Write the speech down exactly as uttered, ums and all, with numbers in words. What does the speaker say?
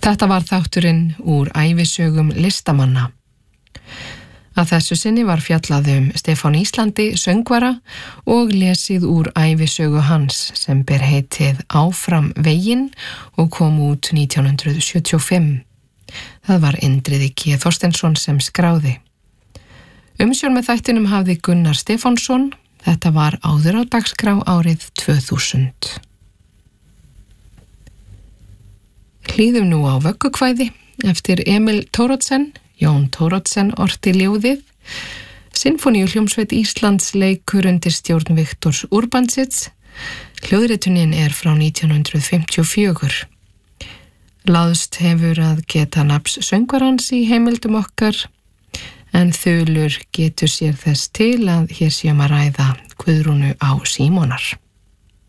Þetta var þátturinn úr ævisögum listamanna. Að þessu sinni var fjallað um Stefán Íslandi söngvara og lesið úr ævisögu hans sem ber heitið Áfram veginn og kom út nítján hundruð sjötíu og fimm. Það var Indriði G. Þorsteinsson sem skráði. Umsjón með þættinum hafði Gunnar Stefánsson. Þetta var áður á dagskrá árið tvö þúsund. Hlýðum nú á vöggukvæði eftir Emil Thoroddsen. Jón Thoroddsen orti ljóðið. Sinfóníuhljómsveit Íslands leikur undir stjórn Viktors Urbansits. Hljóðritunin er frá nítján hundruð fimmtíu og fjögur. Láðst hefur að geta nafns söngvarans í heimildum okkar, en þulur getur sér þess til að hér séum að ræða Guðrúnu á Símonar.